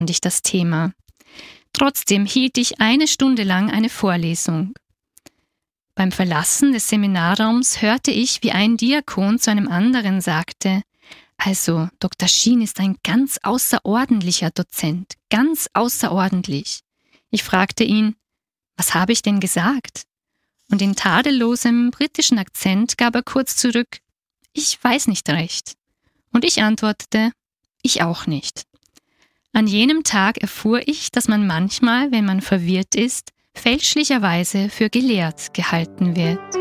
ich das Thema. Trotzdem hielt ich 1 Stunde lang eine Vorlesung. Beim Verlassen des Seminarraums hörte ich, wie ein Diakon zu einem anderen sagte: Also, Dr. Schien ist ein ganz außerordentlicher Dozent, ganz außerordentlich. Ich fragte ihn: Was habe ich denn gesagt? Und in tadellosem britischen Akzent gab er kurz zurück: Ich weiß nicht recht. Und ich antwortete: Ich auch nicht. An jenem Tag erfuhr ich, dass man manchmal, wenn man verwirrt ist, fälschlicherweise für gelehrt gehalten wird.